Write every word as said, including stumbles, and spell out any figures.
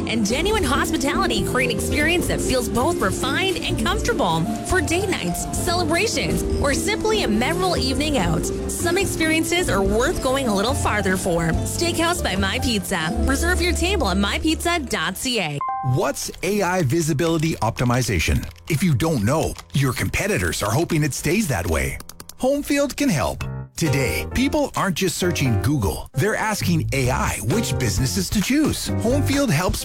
and genuine hospitality create an experience that feels both refined and comfortable. For date nights, celebrations, or simply a memorable evening out, some experiences are worth going a little farther for. Steakhouse by My Pizza. Reserve your table at my pizza dot c a. What's A I visibility optimization? If you don't know, your competitors are hoping it stays that way. Homefield can help. Today, people aren't just searching Google. They're asking A I which businesses to choose. Homefield helps